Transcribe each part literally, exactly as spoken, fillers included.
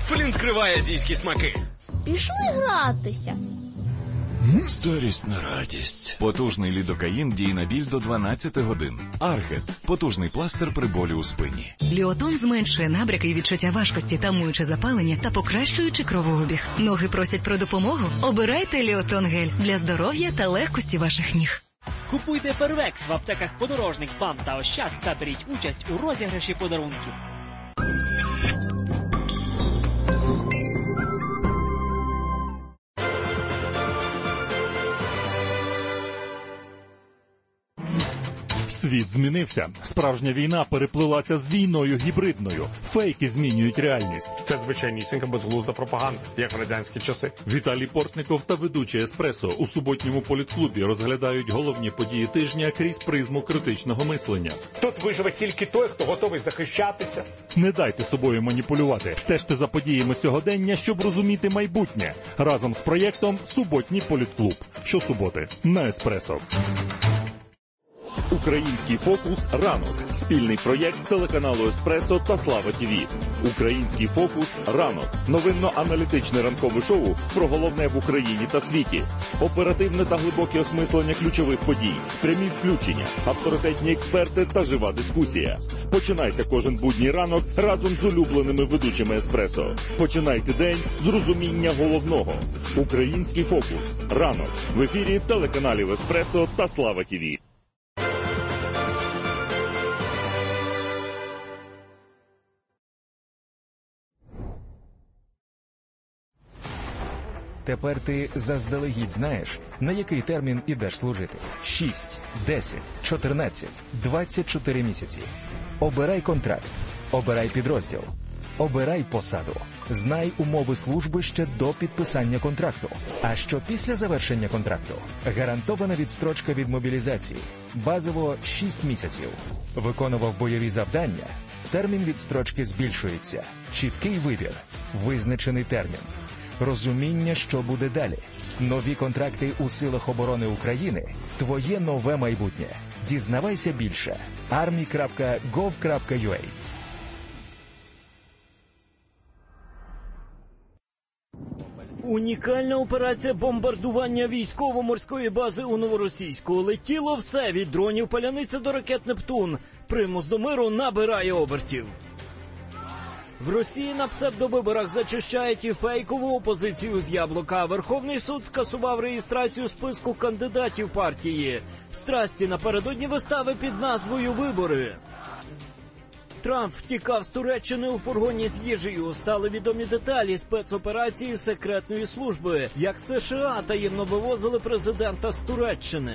Флінт криває азійські смаки. Пішли гратися. Старість на радість. Потужний лідокаїн діє на біль до дванадцяти годин. Аргет – потужний пластир при болі у спині. Ліотон зменшує набряки і відчуття важкості, тамуючи запалення та покращуючи кровообіг. Ноги просять про допомогу? Обирайте Ліотон гель для здоров'я та легкості ваших ніг. Купуйте Первекс в аптеках Подорожник, БАМ та Ощад та беріть участь у розіграші подарунків. Світ змінився. Справжня війна переплилася з війною гібридною. Фейки змінюють реальність. Це звичайнісінька безглузда пропаганда, як в радянські часи. Віталій Портников та ведучий «Еспресо» у суботньому політклубі розглядають головні події тижня крізь призму критичного мислення. Тут виживе тільки той, хто готовий захищатися. Не дайте собою маніпулювати. Стежте за подіями сьогодення, щоб розуміти майбутнє. Разом з проєктом «Суботній політклуб». Щосуботи на «Еспресо». Український фокус «Ранок» – спільний проєкт телеканалу «Еспресо» та Слава ТІВІ. Український фокус «Ранок» – новинно-аналітичне ранкове шоу про головне в Україні та світі. Оперативне та глибоке осмислення ключових подій, прямі включення, авторитетні експерти та жива дискусія. Починайте кожен будній ранок разом з улюбленими ведучими «Еспресо». Починайте день з розуміння головного. Український фокус «Ранок» в ефірі телеканалів «Еспресо» та Слава ТІВІ. Тепер ти заздалегідь знаєш, на який термін ідеш служити. шість, десять, чотирнадцять, двадцять чотири місяці. Обирай контракт. Обирай підрозділ. Обирай посаду. Знай умови служби ще до підписання контракту. А що після завершення контракту? Гарантована відстрочка від мобілізації. Базово шість місяців. Виконував бойові завдання? Термін відстрочки збільшується. Чіткий вибір. Визначений термін. Розуміння, що буде далі. Нові контракти у Силах оборони України – твоє нове майбутнє. Дізнавайся більше. армі крапка гов крапка ю а. Унікальна операція бомбардування військово-морської бази у Новоросійську. Летіло все від дронів «Паляниця» до ракет «Нептун». Примус до миру набирає обертів. В Росії на псевдовиборах зачищають і фейкову опозицію з Яблука. Верховний суд скасував реєстрацію списку кандидатів партії. Страсті напередодні вистави під назвою «Вибори». Трамп втікав з Туреччини у фургоні з їжею. Стали відомі деталі спецоперації секретної служби. Як США таємно вивозили президента з Туреччини.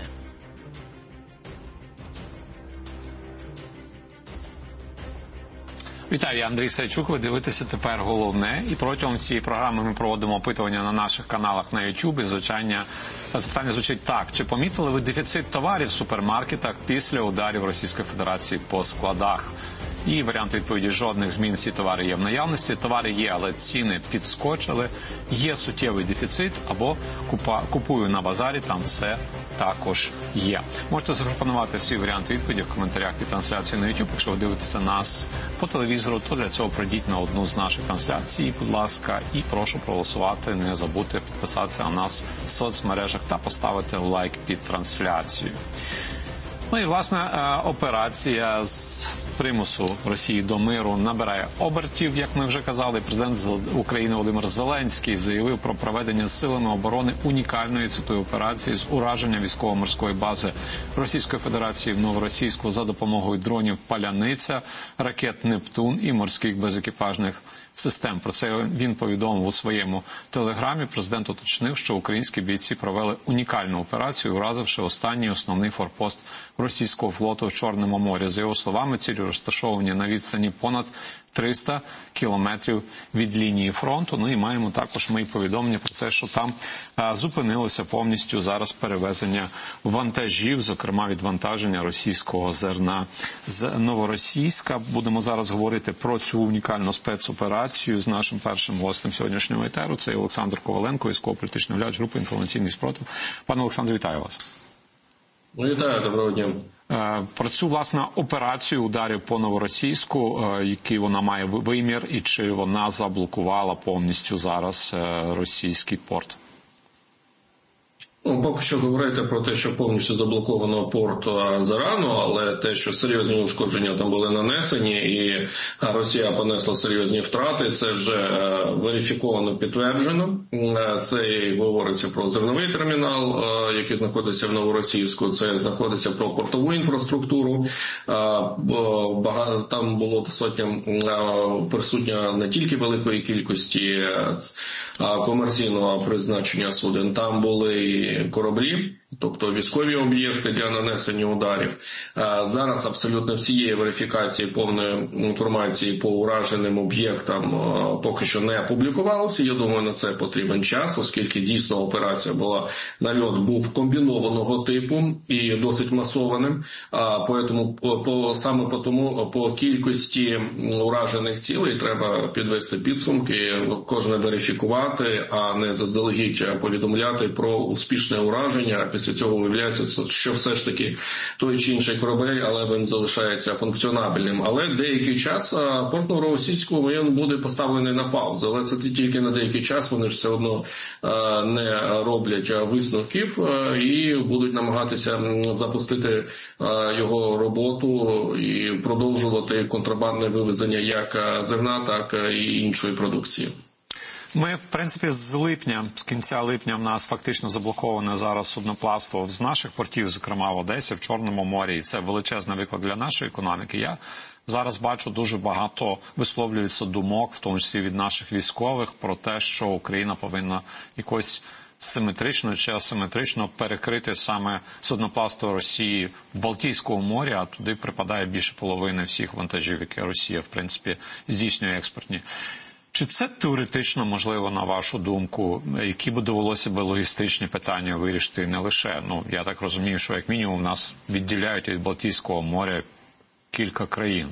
Вітаю, я Андрій Сайчук. Ви дивитеся тепер головне. І протягом цієї програми ми проводимо опитування на наших каналах на YouTube. І, звичайно, запитання звучить так. Чи помітили ви дефіцит товарів в супермаркетах після ударів Російської Федерації по складах? І варіант відповіді: жодних змін, всі товари є в наявності. Товари є, але ціни підскочили. Є суттєвий дефіцит або купа, купую на базарі, там все також є. Можете запропонувати свій варіант відповіді в коментарях під трансляцією на YouTube. Якщо ви дивитеся нас по телевізору, то для цього прийдіть на одну з наших трансляцій, будь ласка, і прошу проголосувати. Не забудьте підписатися на нас в соцмережах та поставити лайк під трансляцією. Ну і, власне, операція з примусу Росії до миру набирає обертів, як ми вже казали. Президент України Володимир Зеленський заявив про проведення силами оборони унікальної, цитую, операції з ураження військово-морської бази Російської Федерації в Новоросійську за допомогою дронів «Паляниця», ракет «Нептун» і морських безекіпажних систем. Про це він повідомив у своєму телеграмі. Президент уточнив, що українські бійці провели унікальну операцію, уразивши останній основний форпост російського флоту в Чорному морі. За його словами, цілі розташовані на відстані понад триста кілометрів від лінії фронту. Ну і маємо також ми повідомлення про те, що там а, зупинилося повністю зараз перевезення вантажів, зокрема відвантаження російського зерна з Новоросійська. Будемо зараз говорити про цю унікальну спецоперацію з нашим першим гостем сьогоднішнього етеру. Це Олександр Коваленко, військово-політичний глядач групи «Інформаційний спротив». Пане Олександре, вітаю вас. Вітаю, доброго дня. Про цю, власне, операцію ударів по Новоросійську, який вона має вимір, і чи вона заблокувала повністю зараз російський порт? Ну, поки що говорити про те, що повністю заблоковано порт зарано, але те, що серйозні ушкодження там були нанесені і Росія понесла серйозні втрати, це вже верифіковано, підтверджено. Це говориться про зерновий термінал, який знаходиться в Новоросійську, це знаходиться про портову інфраструктуру. Там було достатньо присутня не тільки великої кількості комерційного призначення суден, там були і кораблі, тобто військові об'єкти для нанесення ударів. Зараз абсолютно всієї верифікації повної інформації по ураженим об'єктам поки що не публікувалося. Я думаю, на це потрібен час, оскільки дійсно операція була, нальот був комбінованого типу і досить масованим. Поэтому, по, саме по тому, по кількості уражених цілей треба підвести підсумки, кожне верифікувати, а не заздалегідь повідомляти про успішне ураження. Після цього виявляється, що все ж таки той чи інший корабель, але він залишається функціонабельним. Але деякий час порт Новоросійського він буде поставлений на паузу. Але це тільки на деякий час, вони ж все одно не роблять висновків і будуть намагатися запустити його роботу і продовжувати контрабандне вивезення як зерна, так і іншої продукції. Ми, в принципі, з липня, з кінця липня в нас фактично заблоковане зараз судноплавство з наших портів, зокрема в Одесі, в Чорному морі, і це величезний виклик для нашої економіки. Я зараз бачу дуже багато висловлюється думок, в тому числі від наших військових, про те, що Україна повинна якось симетрично чи асиметрично перекрити саме судноплавство Росії в Балтійському морі, а туди припадає більше половини всіх вантажів, які Росія, в принципі, здійснює експортні. Чи це теоретично можливо, на вашу думку, які б довелося би логістичні питання вирішити не лише, ну, я так розумію, що як мінімум нас відділяють від Балтійського моря кілька країн?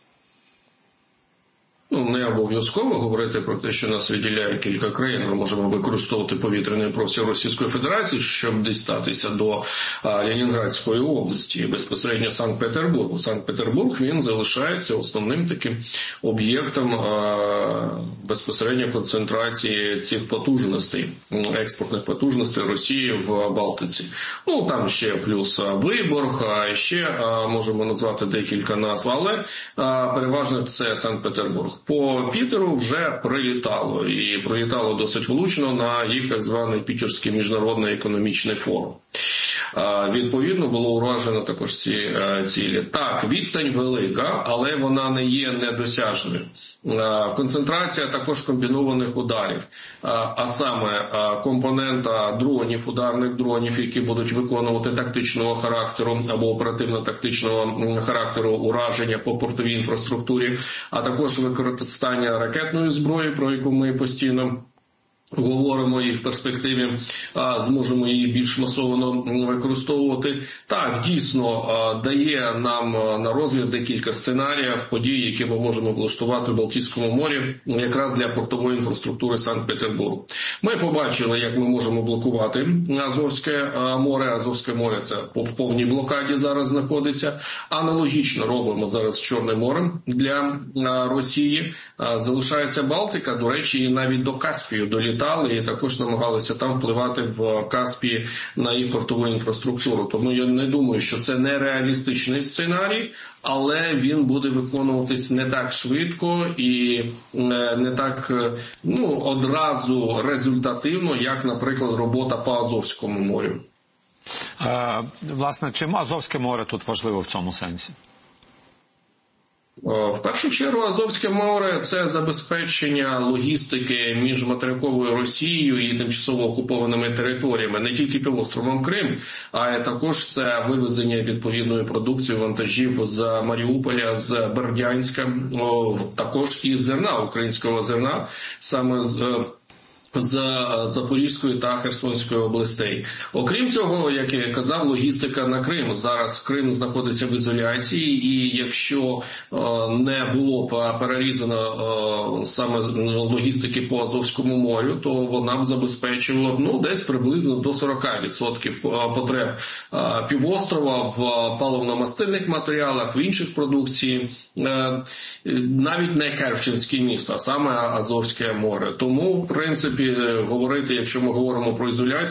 Ну, не обов'язково говорити про те, що нас відділяє кілька країн. Ми можемо використовувати повітряний простір Російської Федерації, щоб дістатися до а, Ленінградської області і безпосередньо Санкт-Петербургу. Санкт-Петербург, він залишається основним таким об'єктом а, безпосередньо концентрації цих потужностей, експортних потужностей Росії в Балтиці. Ну, там ще плюс Виборг, а ще а, можемо назвати декілька назв, але а, переважно це Санкт-Петербург. По Пітеру вже прилітало, і прилітало досить влучно на їх так званий Пітерський міжнародний економічний форум. Відповідно, було уражено також ці цілі. Так, відстань велика, але вона не є недосяжною. Концентрація також комбінованих ударів, а саме компонента дронів, ударних дронів, які будуть виконувати тактичного характеру або оперативно-тактичного характеру ураження по портовій інфраструктурі, а також використання ракетної зброї, про яку ми постійно говоримо і в перспективі а, зможемо її більш масово використовувати. Так, дійсно, а, дає нам на розгляд декілька сценаріїв подій, які ми можемо влаштувати в Балтійському морі, якраз для портової інфраструктури Санкт-Петербургу. Ми побачили, як ми можемо блокувати Азовське море. Азовське море це в повній блокаді зараз знаходиться. Аналогічно робимо зараз з Чорним морем для а, Росії. А, залишається Балтика, до речі, і навіть до Каспію долітає. І також намагалися там впливати в Каспії на їх портову інфраструктуру. Тому я не думаю, що це нереалістичний сценарій, але він буде виконуватись не так швидко і не так, ну, одразу результативно, як, наприклад, робота по Азовському морю. Е, власне, чим Азовське море тут важливо в цьому сенсі? В першу чергу Азовське море – це забезпечення логістики між материковою Росією і тимчасово окупованими територіями, не тільки півостровом Крим, а також це вивезення відповідної продукції вантажів з Маріуполя, з Бердянська, також і зерна, українського зерна, саме з з Запорізької та Херсонської областей. Окрім цього, як я казав, логістика на Крим. Зараз Крим знаходиться в ізоляції, і якщо е, не було б перерізано е, саме логістики по Азовському морю, то вона б забезпечувала ну, десь приблизно до сорок відсотків потреб е, півострова в паливно-мастильних матеріалах, в інших продукції, е, навіть не Керченське місто, а саме Азовське море. Тому, в принципі, говорити, якщо ми говоримо про ізоляцію,